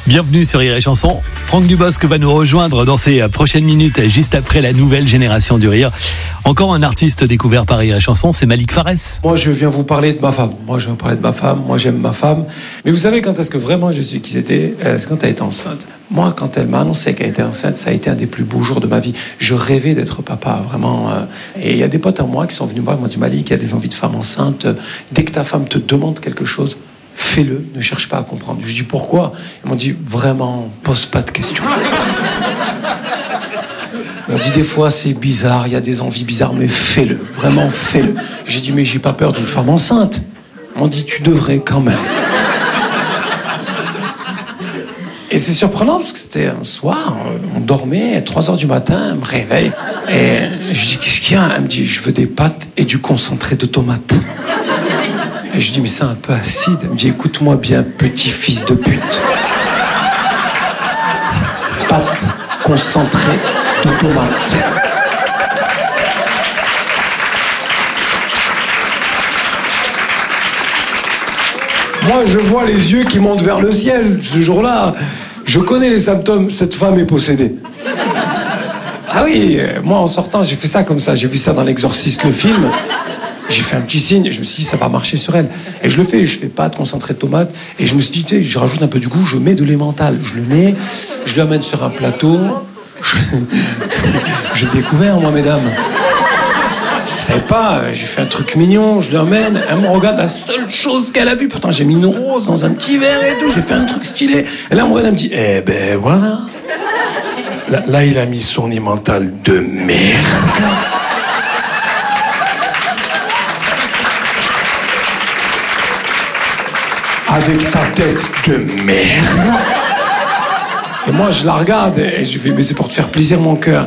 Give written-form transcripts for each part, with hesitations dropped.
Bienvenue sur Rire et Chanson. Franck Dubosc va nous rejoindre dans ces prochaines minutes, juste après la nouvelle génération du rire. Encore un artiste découvert par Rire et Chanson, c'est Malik Farès. Moi, je viens vous parler de ma femme. Moi, j'aime ma femme. Mais vous savez quand est-ce que vraiment je suis qui c'était ? C'est quand elle était enceinte. Moi, quand elle m'a annoncé qu'elle était enceinte, ça a été un des plus beaux jours de ma vie. Je rêvais d'être papa, vraiment. Et il y a des potes à moi qui sont venus me voir, ils m'ont dit, Malik, il y a des envies de femme enceinte. Dès que ta femme te demande quelque chose, fais-le, ne cherche pas à comprendre. Je dis pourquoi ? Ils m'ont dit vraiment, pose pas de questions. Ils m'ont dit des fois c'est bizarre, il y a des envies bizarres, mais fais-le, vraiment fais-le. J'ai dit mais j'ai pas peur d'une femme enceinte. Ils m'ont dit tu devrais quand même. Et c'est surprenant parce que c'était un soir, on dormait, 3h du matin, elle me réveille. Et je dis qu'est-ce qu'il y a ? Elle me dit je veux des pâtes et du concentré de tomate. Et je dis mais c'est un peu acide. Elle me dit écoute-moi bien petit fils de pute. Pâtes concentrées de tomates. Moi je vois les yeux qui montent vers le ciel ce jour-là. Je connais les symptômes, cette femme est possédée. Ah oui, moi en sortant j'ai fait ça comme ça. J'ai vu ça dans L'Exorciste, le film. J'ai fait un petit signe, et je me suis dit, ça va marcher sur elle. Et je le fais, je fais pâte, concentré de tomate. Et je me suis dit, tu sais, je rajoute un peu du goût, je mets de l'emmental. Je le mets, je l'amène sur un plateau. J'ai découvert, moi, mesdames. Je savais pas, j'ai fait un truc mignon, je l'emmène. Elle me regarde, la seule chose qu'elle a vue. Pourtant, j'ai mis une rose dans un petit verre et tout. J'ai fait un truc stylé. Et là, elle me regarde, elle me dit, eh ben voilà. Là, il a mis son emmental de merde. Avec ta tête de merde. Et moi, je la regarde et je fais, mais c'est pour te faire plaisir, mon cœur.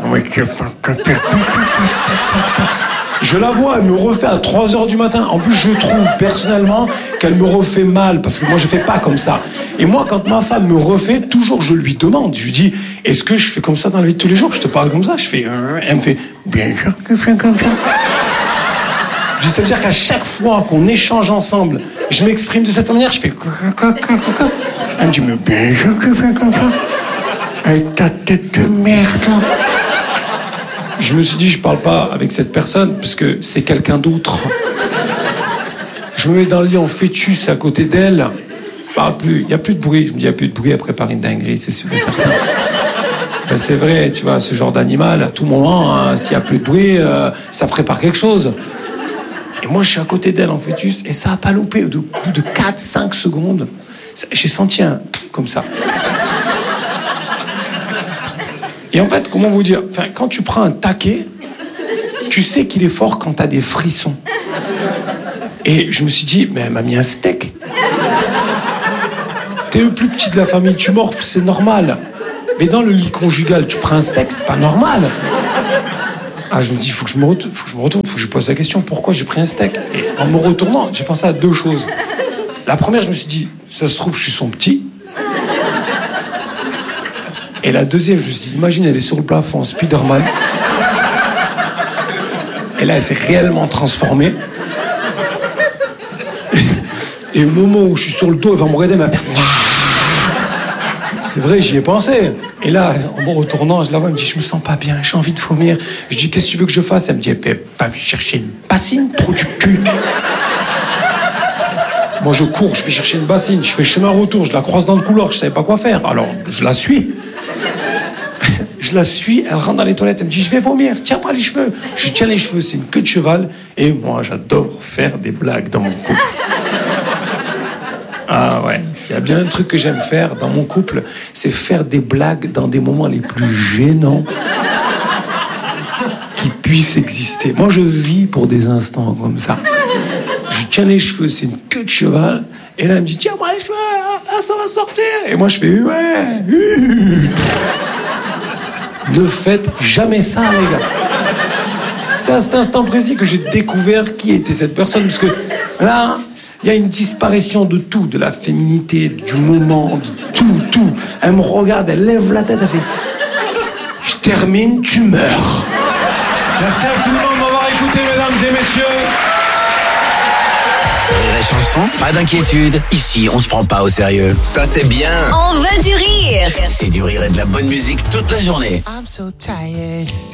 Je la vois, elle me refait à 3h du matin. En plus, je trouve personnellement qu'elle me refait mal, parce que moi, je fais pas comme ça. Et moi, quand ma femme me refait, toujours, je lui demande. Je lui dis, est-ce que je fais comme ça dans la vie de tous les jours ? Je te parle comme ça. Je fais, elle me fait, bien sûr que je fais comme ça. Ça veut dire qu'à chaque fois qu'on échange ensemble, je m'exprime de cette manière, je fais... Elle me dit, mais bien sûr que je fais comme ça. Avec ta tête de merde. Je me suis dit, je parle pas avec cette personne, parce que c'est quelqu'un d'autre. Je me mets dans le lit en fœtus à côté d'elle. Je parle plus, il n'y a plus de bruit. Je me dis, il n'y a plus de bruit, elle prépare une dinguerie, c'est sûr et certain. Ben c'est vrai, tu vois, ce genre d'animal, à tout moment, hein, s'il n'y a plus de bruit, ça prépare quelque chose. Et moi, je suis à côté d'elle en fœtus, et ça a pas loupé. Au bout de 4-5 secondes, j'ai senti un... comme ça. Et en fait, comment vous dire ? Enfin, quand tu prends un taquet, tu sais qu'il est fort quand t'as des frissons. Et je me suis dit, mais elle m'a mis un steak. T'es le plus petit de la famille, tu morfles, c'est normal. Mais dans le lit conjugal, tu prends un steak, c'est pas normal. Ah, je me dis, faut que je me retourne, faut que je pose la question, pourquoi j'ai pris un steak ? Et en me retournant, j'ai pensé à 2 choses. La première, je me suis dit, ça se trouve, je suis son petit. Et la deuxième, je me suis dit, imagine, elle est sur le plafond, Spider-Man. Et là, elle s'est réellement transformée. Et au moment où je suis sur le dos, elle va me regarder, elle va faire... C'est vrai, j'y ai pensé. Et là, en me retournant, je la vois, elle me dit, je me sens pas bien, j'ai envie de vomir. Je dis, qu'est-ce que tu veux que je fasse ? Elle me dit, va me chercher une bassine, trou du cul. Moi, je cours, je vais chercher une bassine, je fais chemin retour, je la croise dans le couloir, je savais pas quoi faire. Alors, je la suis. Je la suis, elle rentre dans les toilettes, elle me dit, je vais vomir, tiens-moi les cheveux. Je tiens les cheveux, c'est une queue de cheval. Et moi, j'adore faire des blagues dans mon couple. Ah ouais, s'il y a bien un truc que j'aime faire dans mon couple, c'est faire des blagues dans des moments les plus gênants qui puissent exister. Moi, je vis pour des instants comme ça. Je tiens les cheveux, c'est une queue de cheval. Et là, elle me dit, tiens-moi les cheveux, ah, ça va sortir. Et moi, je fais, ouais. Ne faites jamais ça, les gars. C'est à cet instant précis que j'ai découvert qui était cette personne. Parce que là... il y a une disparition de tout, de la féminité, du moment, de tout. Elle me regarde, elle lève la tête, elle fait... Je termine, tu meurs. Merci infiniment de m'avoir écouté, mesdames et messieurs. Rire et chanson, pas d'inquiétude. Ici, on se prend pas au sérieux. Ça, c'est bien. On veut du rire. C'est du rire et de la bonne musique toute la journée. I'm so tired.